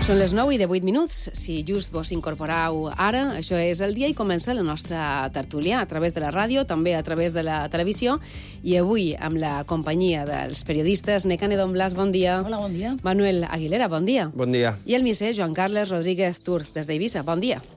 Són les 9 i de 8 minuts. Si just vos incorporeu ara, això és el dia i comença la nostra tertúlia a través de la ràdio, també a través de la televisió. I avui, amb la companyia dels periodistes, Nekane Don Blas, bon dia. Hola, bon dia. Manuel Aguilera, bon dia. Bon dia. I el misser Joan Carles Rodríguez Tur, des d'Eivissa, bon dia.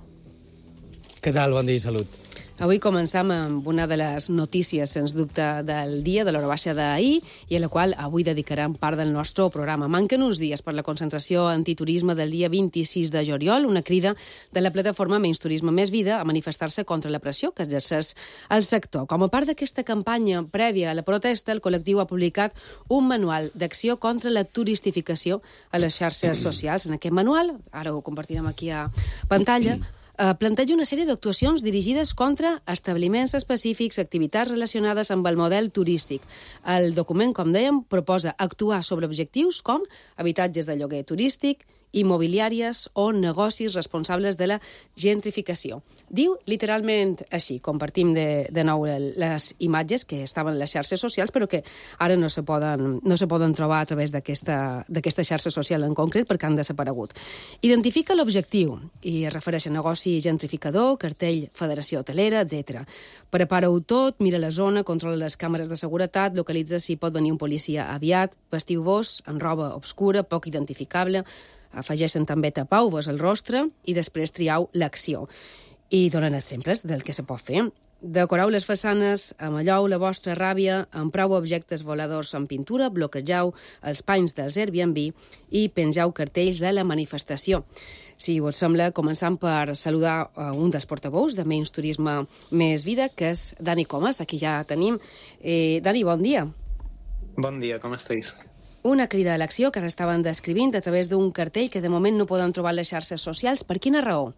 Què tal? Bon dia i salut. Avui començam amb una de les notícies, sens dubte, del dia, de l'hora baixa d'ahir, i a la qual avui dedicarem part del nostre programa. Manquen uns dies per la concentració antiturisme del dia 26 de juliol, una crida de la plataforma Menys Turisme Més Vida a manifestar-se contra la pressió que exerceix el sector. Com a part d'aquesta campanya prèvia a la protesta, el col·lectiu ha publicat un manual d'acció contra la turistificació a les xarxes socials. En aquest manual, ara ho compartirem aquí a pantalla, planteja una sèrie d'actuacions dirigides contra establiments específics, activitats relacionades amb el model turístic. El document, com dèiem, proposa actuar sobre objectius com habitatges de lloguer turístic, immobiliàries o negocis responsables de la gentrificació. Diu literalment així, compartim de nou les imatges que estaven a les xarxes socials, però que ara no se poden trobar a través d'aquesta xarxa social en concret perquè han desaparegut. Identifica l'objectiu i es refereix a negoci gentrificador, cartell Federació Hotelera, etc. Prepara-ho tot, mira la zona, controla les càmeres de seguretat, localitza si pot venir un policia aviat, vestiu-vos en roba obscura, poc identificable, afegeixen també tapau-vos el rostre i després triau l'acció. I donen exemples del que se pot fer. Decoreu les façanes, amalleu la vostra ràbia, empreu objectes voladors en pintura, bloquegeu els panys dels Airbnb i pengeu cartells de la manifestació. Si us sembla, començant per saludar un dels portaveus de Menys Turisme Més Vida, que és Dani Comas. Aquí ja tenim. Dani, bon dia. Bon dia, com esteu? Una crida a l'acció que estaven descrivint a través d'un cartell que de moment no poden trobar a les xarxes socials. Per quina raó?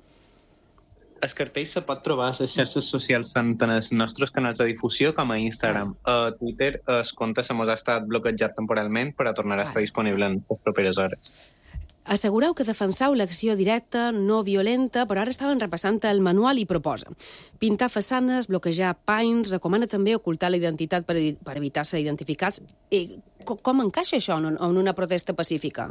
El cartell se pot trobar a les xarxes socials tant en els nostres canals de difusió com a Instagram. A Twitter el compte se mos ha estat bloquejat temporalment, però tornarà a estar disponible en les properes hores. Assegureu que defenseu l'acció directa, no violenta, però ara estaven repassant el manual i proposa pintar façanes, bloquejar panys, recomana també ocultar la identitat per evitar ser identificats. Com encaixa això en una protesta pacífica?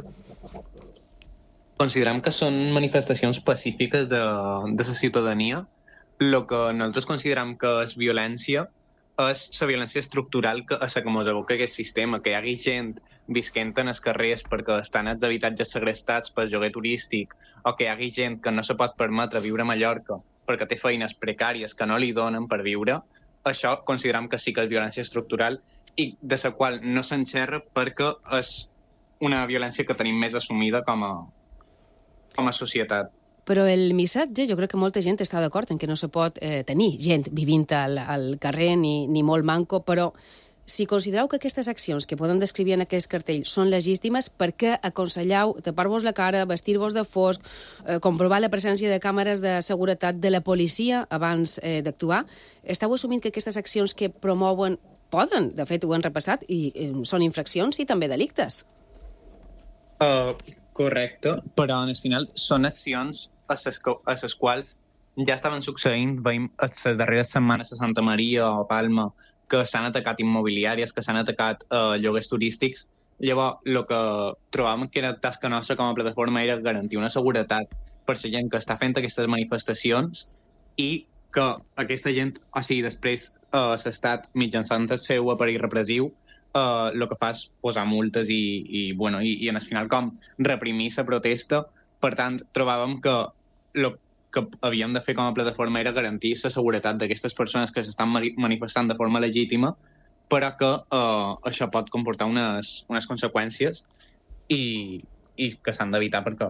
Considerem que són manifestacions pacífiques de la ciutadania. El que nosaltres considerem que és violència és la violència estructural que mos aboca aquest sistema, que hi hagi gent visquent en els carrers perquè estan els habitatges segrestats pel lloguer turístic, o que hi hagi gent que no se pot permetre viure a Mallorca perquè té feines precàries que no li donen per viure. Això considerem que sí que és violència estructural i de la qual no se'n xerra perquè és una violència que tenim més assumida com a societat. Però el missatge, jo crec que molta gent està d'acord en que no se pot tenir gent vivint al carrer ni molt manco, però si considereu que aquestes accions que poden descriure en aquest cartell són legítimes, per què aconselleu tapar-vos la cara, vestir-vos de fosc, comprovar la presència de càmeres de seguretat de la policia abans d'actuar? Esteu assumint que aquestes accions que promouen poden, de fet ho han repassat, i són infraccions i també delictes? Correcte, però en el final són accions a les quals ja estaven succeint, veiem les darreres setmanes a Santa Maria o Palma, que s'han atacat immobiliàries, que s'han atacat lloguers turístics. Llavors, el que trobàvem que era tasca nostra com a plataforma era garantir una seguretat per la gent que està fent aquestes manifestacions i que aquesta gent, o sigui, després l'Estat, mitjançant el seu aparell repressiu, el que fa és posar multes i en el final com reprimir la protesta. Per tant, trobàvem que el que havíem de fer com a plataforma era garantir la seguretat d'aquestes persones que s'estan manifestant de forma legítima, però que això pot comportar unes conseqüències i que s'han d'evitar perquè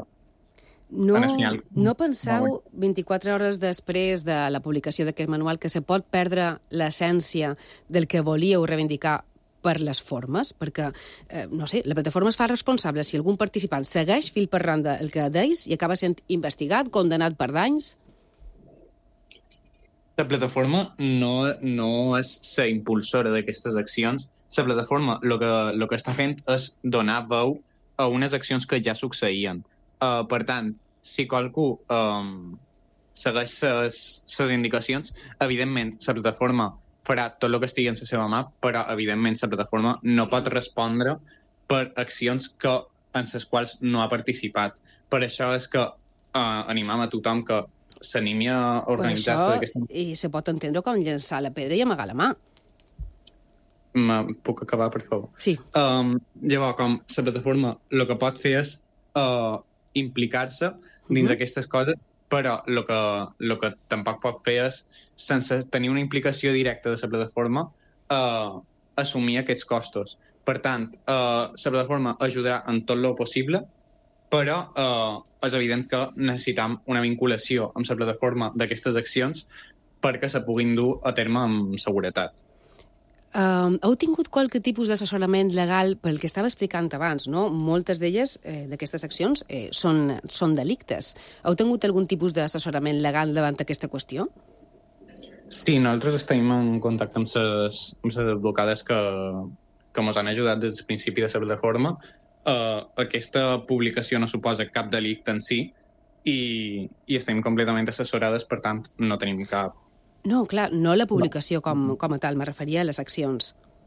No penseu 24 hores després de la publicació d'aquest manual que se pot perdre l'essència del que volíeu reivindicar per les formes? Perquè, no sé, la plataforma es fa responsable si algun participant segueix fil per randa el que deis i acaba sent investigat, condemnat per danys? La plataforma no és la impulsora d'aquestes accions. La plataforma el que està fent és donar veu a unes accions que ja succeïen. Per tant, si qualcú segueix les indicacions, evidentment la plataforma farà tot el que estigui en la seva mà, però evidentment la plataforma no pot respondre per accions que en les quals no ha participat. Per això és que animam a tothom que s'animi a organitzar-se d'aquesta... I se pot entendre com llançar la pedra i amagar la mà. Puc acabar, per favor? Sí. Llavors, com la plataforma el que pot fer és implicar-se dins aquestes coses, però el que tampoc pot fer és, sense tenir una implicació directa de la plataforma, assumir aquests costos. Per tant, la plataforma ajudarà en tot el possible, però és evident que necessitam una vinculació amb la plataforma d'aquestes accions perquè se puguin dur a terme amb seguretat. Heu tingut qualque tipus d'assessorament legal pel que estava explicant abans, no? Moltes d'elles, d'aquestes accions, són delictes. Heu tingut algun tipus d'assessorament legal davant aquesta qüestió? Sí, nosaltres estem en contacte amb les advocades que ens han ajudat des del principi de la plataforma. Aquesta publicació no suposa cap delicte en si i estem completament assessorades, per tant, no tenim cap... No, clar, no la publicació com a tal, me referia a les accions.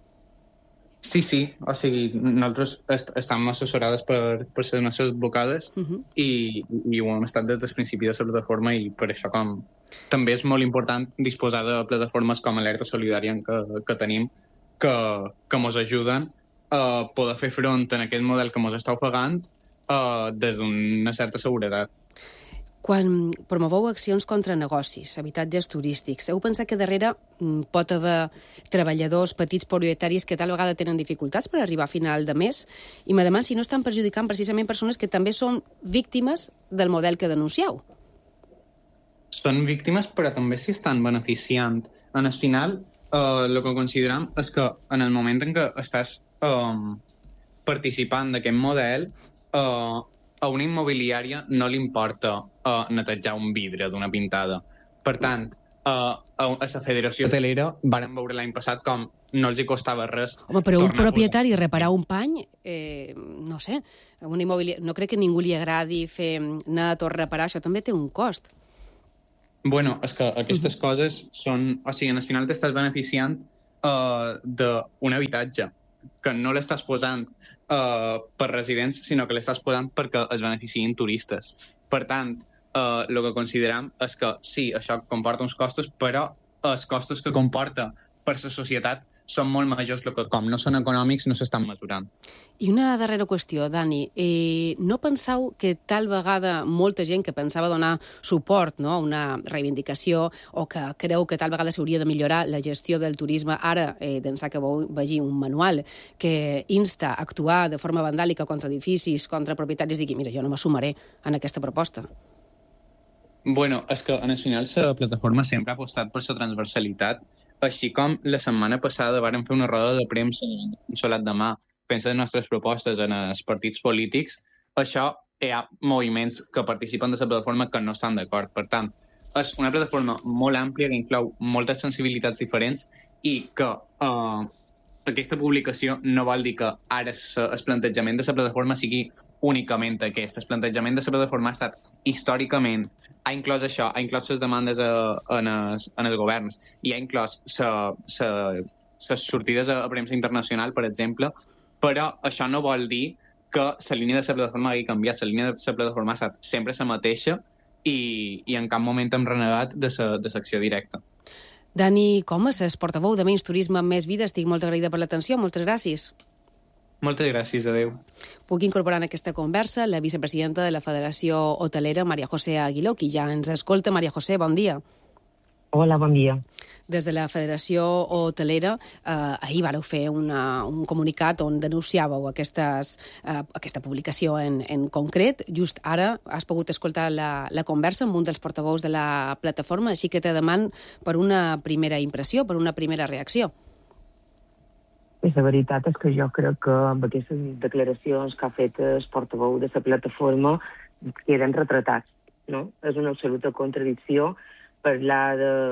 Sí, o sigui, nosaltres estem assessorades per les nostres advocades i ho hem estat des del principi de la plataforma i per això també és molt important disposar de plataformes com Alerta Solidària que tenim que ens ajuden a poder fer front en aquest model que ens està ofegant des d'una certa seguretat. Quan promoveu accions contra negocis, habitatges turístics, heu pensat que darrere pot haver treballadors, petits propietaris que tal vegada tenen dificultats per arribar a final de mes i m'ademà si no estan perjudicant precisament persones que també són víctimes del model que denuncieu? Són víctimes però també s'hi estan beneficiant. En el final, el que considerem és que en el moment en què estàs participant d'aquest model, a una immobiliària no li importa netejar un vidre d'una pintada. Per tant, a la Federació Hotelera varen veure l'any passat com no els hi costava res. Home, però un propietari reparar un pany, no sé, una immobiliària, no crec que ningú li agradi fer net o reparar, això també té un cost. Bueno, és que aquestes coses són... O sigui, al final t'estàs beneficiant d'un habitatge que no l'estàs posant per residents, sinó que l'estàs posant perquè es beneficien turistes. Per tant, el que considerem és que sí, això comporta uns costos, però els costos que comporta per la societat són molt majors, que com no són econòmics no s'estan mesurant. I una darrera qüestió, Dani. No penseu que tal vegada molta gent que pensava donar suport, no, a una reivindicació o que creu que tal vegada s'hauria de millorar la gestió del turisme, ara d'ençà que vegi un manual que insta a actuar de forma vandàlica contra edificis, contra propietaris, digui, mira, jo no m'assumaré en aquesta proposta? Bueno, és que en el final la plataforma sempre ha apostat per la transversalitat, així com la setmana passada vàrem fer una roda de premsa un solat de mà fent les nostres propostes en els partits polítics. Això hi ha moviments que participen de la plataforma que no estan d'acord. Per tant, és una plataforma molt àmplia que inclou moltes sensibilitats diferents i que aquesta publicació no vol dir que ara el plantejament de la plataforma sigui únicament aquest. El plantejament de la plataforma ha estat històricament, ha inclòs això, ha inclòs les demandes en els governs i ha inclòs les sortides a premsa internacional, per exemple, però això no vol dir que la línia de la plataforma hagi canviat. La línia de la plataforma ha estat sempre la mateixa i en cap moment hem renegat de l'acció directa. Dani Comas, és portaveu de Menys Turisme, Més Vida. Estic molt agraïda per l'atenció. Moltes gràcies. Moltes gràcies, adeu. Puc incorporar en aquesta conversa la vicepresidenta de la Federació Hotelera, Maria José Aguiló, qui ja ens escolta. Maria José, bon dia. Hola, bon dia. Des de la Federació Hotelera, ahir vareu fer un comunicat on denunciàveu aquesta publicació en concret. Just ara has pogut escoltar la conversa amb un dels portaveus de la plataforma, així que te deman per una primera impressió, per una primera reacció. La veritat és que jo crec que amb aquestes declaracions que ha fet el portaveu de la plataforma queden retratats, no? És una absoluta contradicció parlar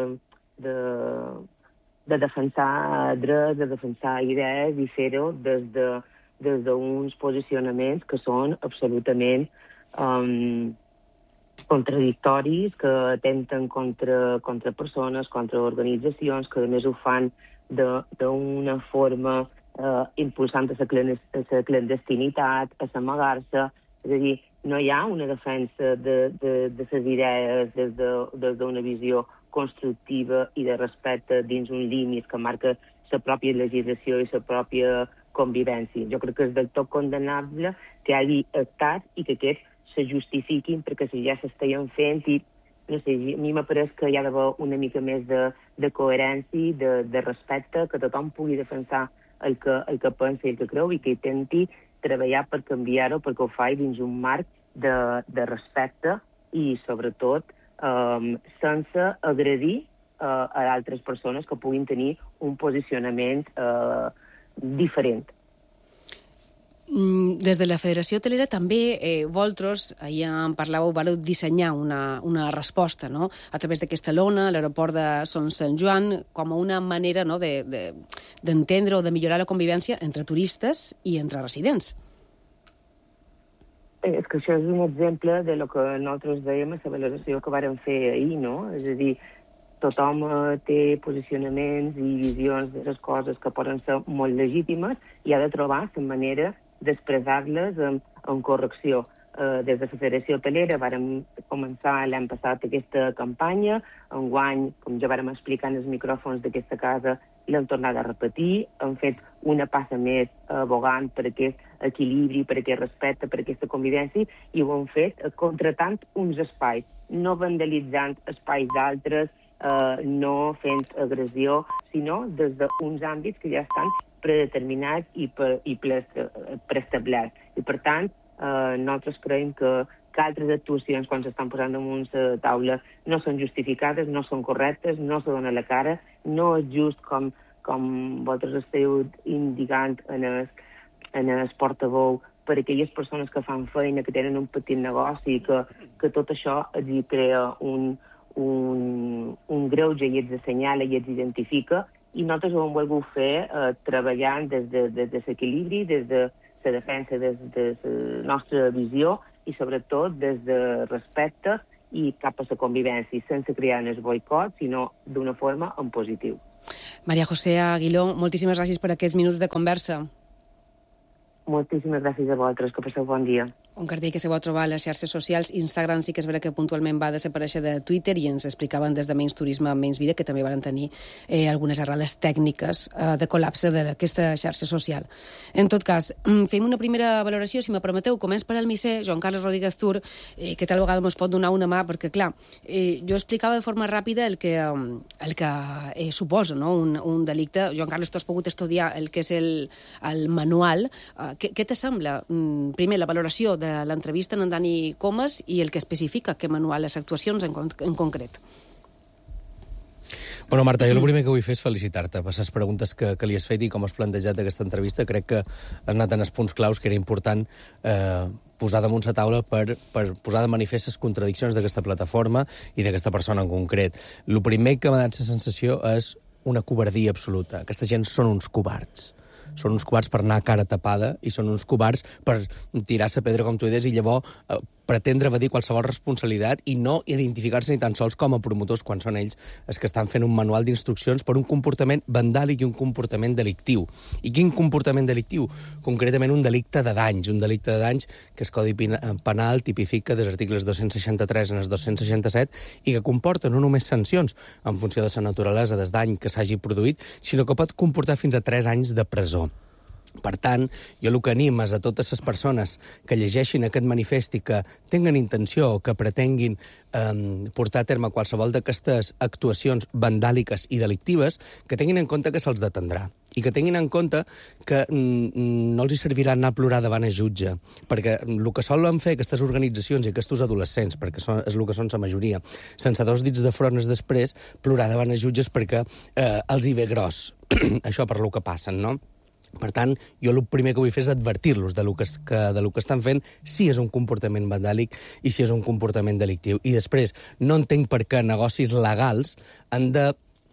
de defensar drets, de defensar idees i fer-ho des d'uns posicionaments que són absolutament contradictoris, que atempten contra persones, contra organitzacions, que a més ho fan d'una forma impulsant a la clandestinitat, a s'amagar-se. És a dir, no hi ha una defensa de les idees des d'una visió constructiva i de respecte dins un límit que marca la pròpia legislació i la pròpia convivència. Jo crec que és del tot condemnable que hi hagi estats i que aquests se justifiquin perquè si ja s'estaven fent i no sé, a mi m'apareix que hi ha d'haver una mica més de coherència, de respecte, que tothom pugui defensar el que pensa i el que creu i que intenti treballar per canviar-ho perquè ho faci dins un marc de respecte i, sobretot, sense agredir a altres persones que puguin tenir un posicionament diferent. Des de la Federació Hotelera també vosaltres, ahir en parlàveu, vareu dissenyar una resposta, no?, a través d'aquesta lona a l'aeroport de Son Sant Joan, com a una manera, no?, d'entendre o de millorar la convivència entre turistes i entre residents. És que això és un exemple de lo que nosaltres dèiem a la valoració que vàrem fer ahir, no? És a dir, tothom té posicionaments i visions de les coses que poden ser molt legítimes i ha de trobar la manera d'expressar-les en correcció. Des de la Federació Hotelera vàrem començar l'any passat aquesta campanya. Enguany, com ja vàrem explicar en els micròfons d'aquesta casa, l'hem tornat a repetir. Hem fet una passa més abogant per aquest equilibri, per aquest respecte, per aquesta convivència, i ho hem fet contratant uns espais, no vandalitzant espais d'altres, no fent agressió, sinó des d'uns àmbits que ja estan predeterminats i preestablerts. I, per tant, nosaltres creiem que altres actuacions, quan s'estan posant damunt la taula, no són justificades, no són correctes, no se dona la cara, no és just com vosaltres esteu indicant en el portaveu per aquelles persones que fan feina, que tenen un petit negoci, que tot això els hi crea un greuge i els assenyala i els identifica, i nosaltres ho hem volgut fer treballant des de l'equilibri, des de la defensa, des de la nostra visió i, sobretot, des de respecte i cap a la convivència, sense crear el boicot, sinó d'una forma en positiu. Maria José Aguiló, moltíssimes gràcies per aquests minuts de conversa. Moltíssimes gràcies a vosaltres, que passeu bon dia. Un cartell que se pot trobar a les xarxes socials. Instagram sí que és veritat que puntualment va desaparèixer de Twitter i ens explicaven des de Menys Turisme, Menys Vida, que també van tenir algunes errades tècniques de col·lapse d'aquesta xarxa social. En tot cas, fem una primera valoració, si me permeteu. Començ per al misser, Joan Carles Rodríguez Tur, que tal vegada ens pot donar una mà, perquè, clar, jo explicava de forma ràpida el que suposa, no?, un delicte. Joan Carles, tu has pogut estudiar el que és el manual. Què te sembla? Primer, la valoració de l'entrevista en Dani Comas i el que especifica què manual les actuacions en concret. Bueno, Marta, jo el primer que vull fer és felicitar-te per les preguntes que li has fet i com has plantejat aquesta entrevista. Crec que has anat en els punts claus que era important posar damunt la taula per posar de manifest les contradiccions d'aquesta plataforma i d'aquesta persona en concret. El primer que m'ha dat la sensació és una covardia absoluta. Aquesta gent són uns covards. Són uns covards per anar a cara tapada i són uns covards per tirar la pedra, com tu deies, i llavors pretendre evadir qualsevol responsabilitat i no identificar-se ni tan sols com a promotors quan són ells els que estan fent un manual d'instruccions per un comportament vandàlic i un comportament delictiu. I quin comportament delictiu? Concretament un delicte de danys que el Codi Penal tipifica des articles 263 en els 267 i que comporta no només sancions en funció de la naturalesa del dany que s'hagi produït, sinó que pot comportar fins a 3 anys de presó. Per tant, jo el que anim és a totes les persones que llegeixin aquest manifest i que tinguen intenció o que pretenguin portar a terme qualsevol d'aquestes actuacions vandàliques i delictives, que tinguin en compte que se'ls detendrà i que tinguin en compte que no els hi servirà anar a plorar davant el jutge, perquè el que solen fer aquestes organitzacions i aquests adolescents, perquè és el que són la majoria, sense 2 dits de front després, plorar davant els jutges perquè els hi ve gros. Això per lo que passen, no? Per tant, jo el primer que vull fer és advertir-los de lo que estan fent, si és un comportament vandàlic i si és un comportament delictiu. I després, no entenc per què negocis legals han de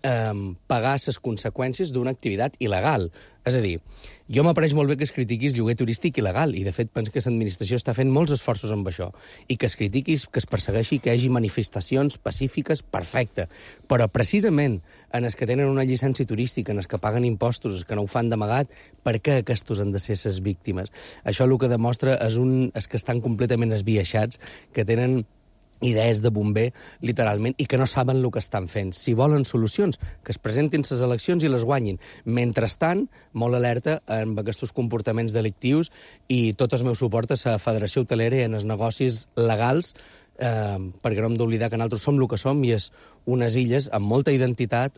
pagar les conseqüències d'una activitat il·legal. És a dir, jo m'apareix molt bé que es critiquis lloguer turístic il·legal, i de fet penso que l'administració està fent molts esforços amb això, i que es critiquis, que es persegueixi, que hi hagi manifestacions pacífiques, perfecte. Però precisament en els que tenen una llicència turística, en els que paguen impostos, els que no ho fan d'amagat, per què aquests han de ser les víctimes? Això el que demostra és que estan completament esbiaixats, que tenen idees de bomber, literalment, i que no saben el que estan fent. Si volen solucions, que es presentin les eleccions i les guanyin. Mentrestant, molt alerta amb aquests comportaments delictius i tot el meu suport a la Federació Hotelera i en els negocis legals, perquè no hem d'oblidar que nosaltres som el que som i és unes illes amb molta identitat,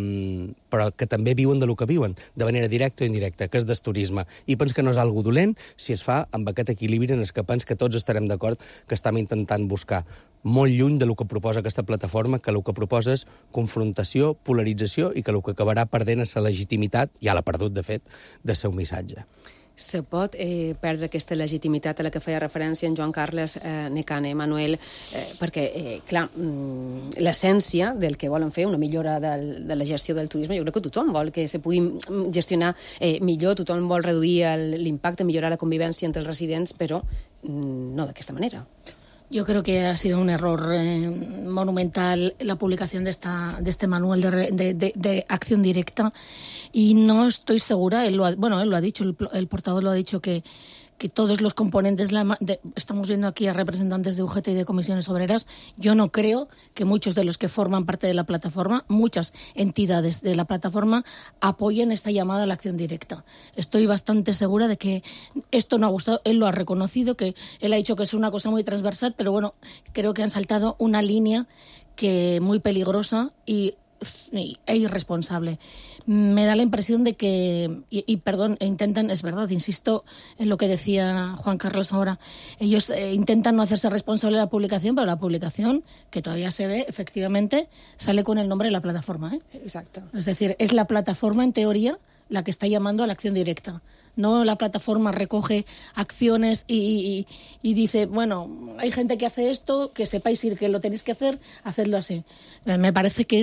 però que també viuen de lo que viuen, de manera directa o indirecta, que és del turisme. I penso que no és algo dolent si es fa amb aquest equilibri en el que penso que tots estarem d'acord que estem intentant buscar. Molt lluny de lo que proposa aquesta plataforma, que el que proposa és confrontació, polarització, i que el que acabarà perdent és la legitimitat, ja l'ha perdut, de fet, de seu missatge. Se pot perdre aquesta legitimitat a la que feia referència en Joan Carles Necane, Manuel, perquè, clar, l'essència del que volen fer, una millora de la gestió del turisme, jo crec que tothom vol que se pugui gestionar millor, tothom vol reduir l'impacte, millorar la convivència entre els residents, però no d'aquesta manera. Yo creo que ha sido un error monumental la publicación de este manual de acción directa, y no estoy segura, él lo ha dicho, el portavoz lo ha dicho, que todos los componentes, estamos viendo aquí a representantes de UGT y de comisiones obreras, yo no creo que muchos de los que forman parte de la plataforma, muchas entidades de la plataforma, apoyen esta llamada a la acción directa. Estoy bastante segura de que esto no ha gustado, él lo ha reconocido, que él ha dicho que es una cosa muy transversal, pero bueno, creo que han saltado una línea que muy peligrosa e irresponsable. Me da la impresión de que, perdón, intentan, es verdad, insisto en lo que decía Juan Carlos ahora, ellos intentan no hacerse responsable de la publicación, pero la publicación, que todavía se ve, efectivamente, sale con el nombre de la plataforma, ¿eh? Exacto. Es decir, es la plataforma, en teoría, la que está llamando a la acción directa. No, la plataforma recoge acciones y dice, bueno, hay gente que hace esto, que sepáis que lo tenéis que hacer, hacedlo así. Me parece que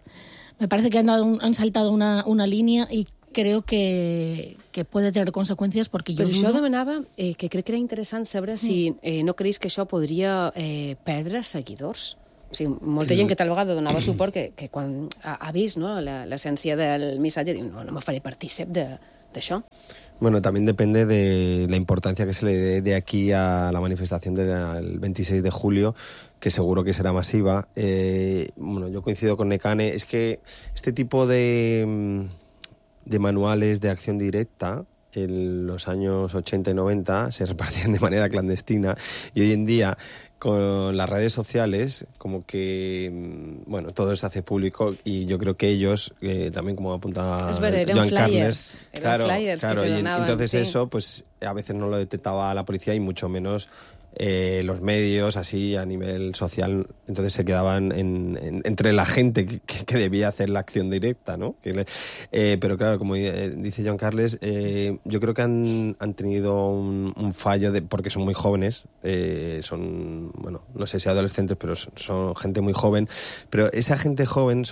han saltado una línea, i creo que puede tener conseqüències, perquè jo... Per això demanava que crec que era interessant saber si no creus que això podria perdre seguidors. O sigui, molta gent que tal vegada donava suport que quan ha vist, no, l'essència del missatge diu, no me faré partícip d'això. Bueno, también depende de la importancia que se le dé de aquí a la manifestación del 26 de julio, que seguro que será masiva. Bueno, yo coincido con Necane, es que este tipo de manuales de acción directa en los años 80 y 90 se repartían de manera clandestina, y hoy en día con las redes sociales como que, bueno, todo se hace público, y yo creo que ellos, también como apunta Joan Carles, claro, y entonces sí. Eso pues a veces no lo detectaba la policía y mucho menos los medios, así a nivel social. Entonces se quedaban entre la gente que debía hacer la acción directa, ¿no? Pero claro, como dice Joan Carles, yo creo que han tenido un fallo porque son muy jóvenes, son, bueno, no sé si adolescentes, pero son gente muy joven, pero esa gente joven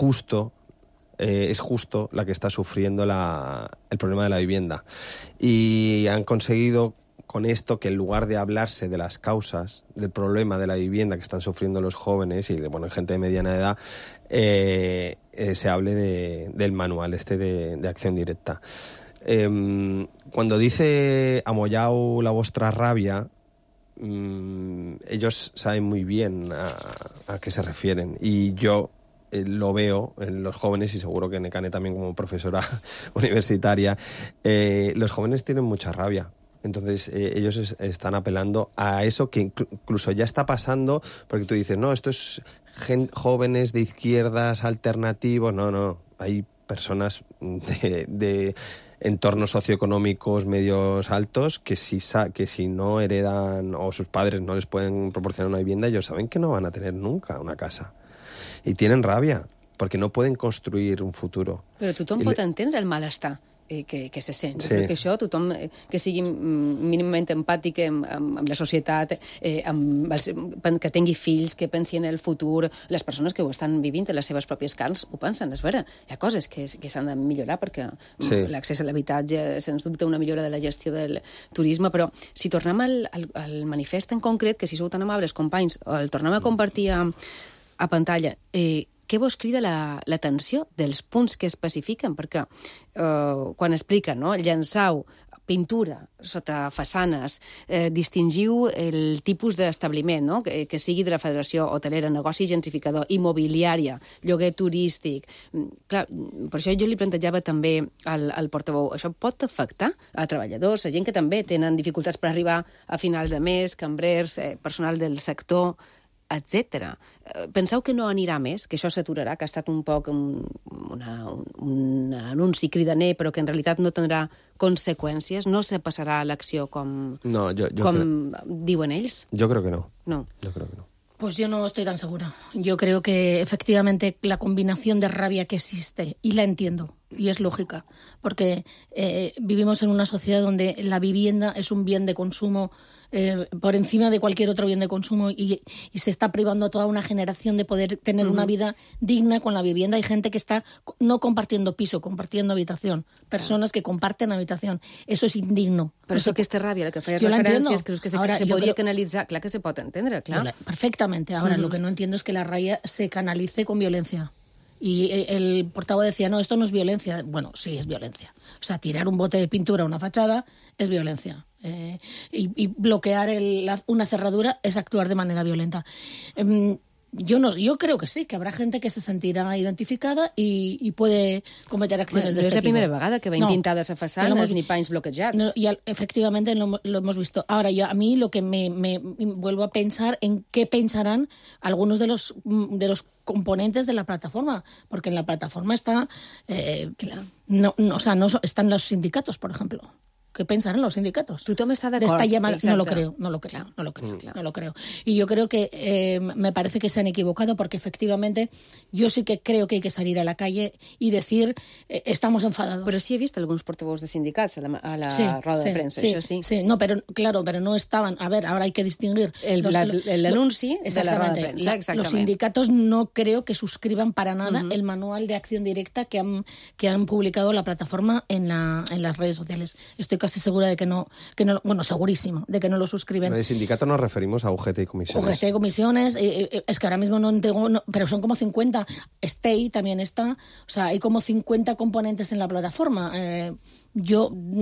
es justo la que está sufriendo el problema de la vivienda, y han conseguido con esto que en lugar de hablarse de las causas del problema de la vivienda que están sufriendo los jóvenes y, bueno, gente de mediana edad, se hable del manual de acción directa. Cuando dice amollao la vuestra rabia, ellos saben muy bien a qué se refieren, y yo lo veo en los jóvenes, y seguro que Necane también como profesora universitaria, los jóvenes tienen mucha rabia. Entonces ellos están apelando a eso que incluso ya está pasando, porque tú dices, no, esto es jóvenes de izquierdas, alternativos. No, hay personas de entornos socioeconómicos medios altos que si no heredan, o sus padres no les pueden proporcionar una vivienda, ellos saben que no van a tener nunca una casa. Y tienen rabia, porque no pueden construir un futuro. Però tothom pot entendre el malestar que se sent. Sí. Crec que això, tothom que sigui mínimament empàtic amb la societat, que tingui fills, que pensi en el futur, les persones que ho estan vivint en les seves pròpies carns, ho pensen, és vera. Hi ha coses que s'han de millorar perquè l'accés a l'habitatge, sens dubte, una millora de la gestió del turisme, però si tornem al manifest en concret, que si sou tan amables, companys, el tornem a compartir a pantalla, què vos crida l'atenció dels punts que especifiquen? Perquè quan expliquen, no? Llançau pintura sota façanes, distingiu el tipus d'establiment, no? Que sigui de la Federació Hotelera, negoci gentrificador, immobiliària, lloguer turístic. Clar, per això jo li plantejava també al portaveu, això pot afectar a treballadors, a gent que també tenen dificultats per arribar a final de mes, cambrers, personal del sector, etc. Penseu que no anirà més, que això s'aturarà, que ha estat un poc un anunci cridaner, però que en realitat no tindrà conseqüències? No se passarà a l'acció com diuen ells? Yo creo que no. No. Yo creo que no. Pues yo no estoy tan segura. Yo creo que efectivamente la combinación de rabia que existe, y la entiendo, y es lógica, porque vivimos en una sociedad donde la vivienda es un bien de consumo por encima de cualquier otro bien de consumo y se está privando a toda una generación de poder tener una vida digna con la vivienda. Hay gente que está no compartiendo piso, compartiendo habitación. Personas que comparten habitación. Eso es indigno. Però això, aquesta ràbia a la que feies referència, creus que se podria canalitzar? Clar que se pot entendre, clar. Perfectamente. Ahora, lo que no entiendo es que la rabia se canalice con violencia. Y el portavoz decía, no, esto no es violencia. Bueno, sí, es violencia. O sea, tirar un bote de pintura a una fachada es violencia. Y bloquear una cerradura es actuar de manera violenta. Yo creo que sí, que habrá gente que se sentirá identificada y puede cometer acciones de este tipo. No es la primera vegada que veiem pintades a façanes ni panys bloquejats. No, y efectivamente lo hemos visto. Ahora, a mí lo que me vuelvo a pensar en qué pensarán algunos de los componentes de la plataforma, porque en la plataforma está no están los sindicatos, por ejemplo. ¿Qué pensarán los sindicatos? Tothom està de d'acord. esta llamada? Exacte. No lo creo. Y yo creo que me parece que se han equivocado porque efectivamente yo sí que creo que hay que salir a la calle y decir estamos enfadados. Però sí he vist alguns portavoz de sindicats a la roda de premsa, això sí. Sí, no, pero no estaban. A ver, ahora hay que distinguir l'anunci de la roda de premsa. Exactamente. Los sindicatos no creo que suscriban para nada el manual de acción directa que han publicado la plataforma en las redes sociales. Estoy casi segura de que no, bueno, segurísimo, de que no lo suscriben. De sindicato nos referimos a UGT y comisiones. UGT y comisiones, es que ahora mismo no tengo, pero son como 50. Stay también está, o sea, hay como 50 componentes en la plataforma. Yo